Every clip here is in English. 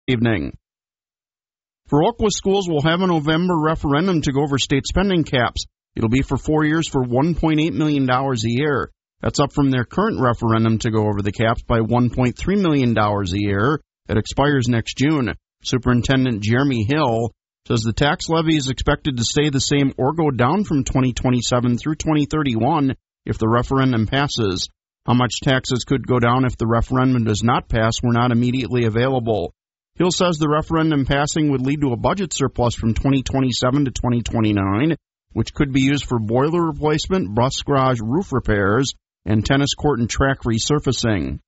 evening. For Oakwood schools, we'll have a November referendum to go over state spending caps. It'll be for 4 years for $1.8 million a year. That's up from their current referendum to go over the caps by $1.3 million a year. It expires next June. Superintendent Jeremy Hill says the tax levy is expected to stay the same or go down from 2027 through 2031 if the referendum passes. How much taxes could go down if the referendum does not pass were not immediately available. Hill says the referendum passing would lead to a budget surplus from 2027 to 2029, which could be used for boiler replacement, bus garage roof repairs, and tennis court and track resurfacing.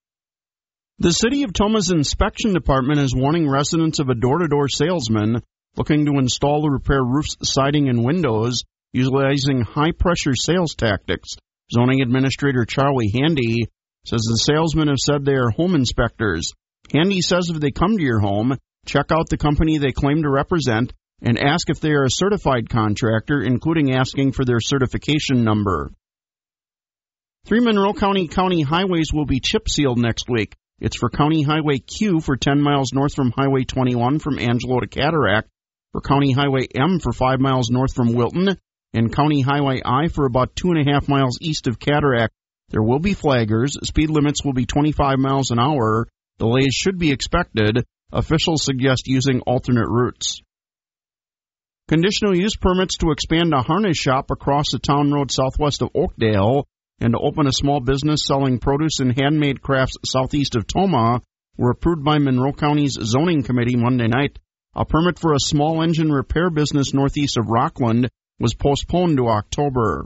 The City of Toma's inspection department is warning residents of a door-to-door salesman looking to install or repair roofs, siding, and windows utilizing high-pressure sales tactics. Zoning Administrator Charlie Handy says the salesmen have said they are home inspectors. Handy says if they come to your home, check out the company they claim to represent and ask if they are a certified contractor, including asking for their certification number. 3 Monroe County highways will be chip sealed next week. It's for County Highway Q for 10 miles north from Highway 21 from Angelo to Cataract, for County Highway M for 5 miles north from Wilton, and County Highway I for about 2.5 miles east of Cataract. There will be flaggers. Speed limits will be 25 miles an hour. Delays should be expected. Officials suggest using alternate routes. Conditional use permits to expand a harness shop across the town road southwest of Oakdale and to open a small business selling produce and handmade crafts southeast of Toma were approved by Monroe County's zoning committee Monday night. A permit for a small engine repair business northeast of Rockland was postponed to October.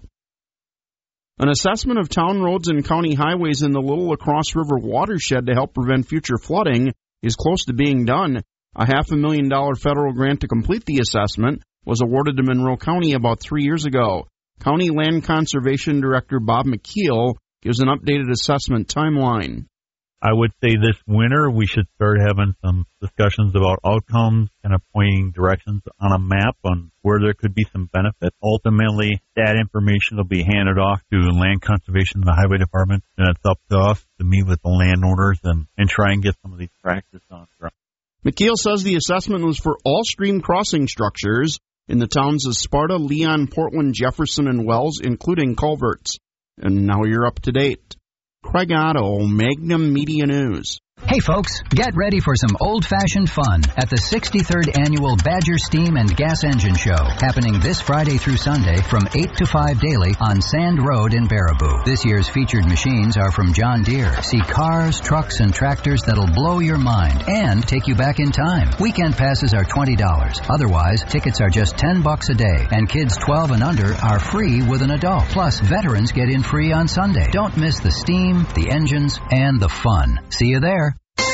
An assessment of town roads and county highways in the Little La Crosse River watershed to help prevent future flooding is close to being done. A $500,000 federal grant to complete the assessment was awarded to Monroe County about 3 years ago. County Land Conservation Director Bob McKeel gives an updated assessment timeline. I would say this winter we should start having some discussions about outcomes and pointing directions on a map on where there could be some benefit. Ultimately, that information will be handed off to Land Conservation and the Highway Department, and it's up to us to meet with the landowners and try and get some of these practices on the ground. McKeel says the assessment was for all stream crossing structures in the towns of Sparta, Leon, Portland, Jefferson, and Wells, including culverts. And now you're up to date. Craig Otto, Magnum Media News. Hey folks, get ready for some old-fashioned fun at the 63rd Annual Badger Steam and Gas Engine Show, happening this Friday through Sunday from 8 to 5 daily on Sand Road in Baraboo. This year's featured machines are from John Deere. See cars, trucks, and tractors that'll blow your mind and take you back in time. Weekend passes are $20. Otherwise, tickets are just $10 a day, and kids 12 and under are free with an adult. Plus, veterans get in free on Sunday. Don't miss the steam, the engines, and the fun. See you there.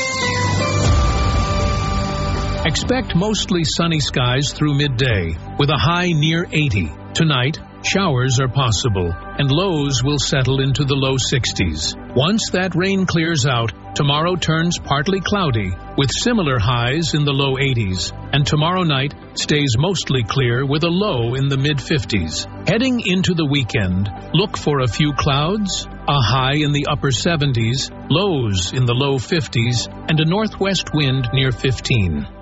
Expect mostly sunny skies through midday, with a high near 80. Tonight, showers are possible, and lows will settle into the low 60s. Once that rain clears out, tomorrow turns partly cloudy, with similar highs in the low 80s, and tomorrow night stays mostly clear with a low in the mid-50s. Heading into the weekend, look for a few clouds, a high in the upper 70s, lows in the low 50s, and a northwest wind near 15.